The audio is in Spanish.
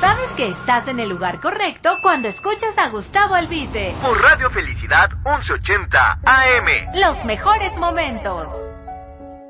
sabes que estás en el lugar correcto cuando escuchas a Gustavo Albite. Por Radio Felicidad 1180 AM. Los mejores momentos.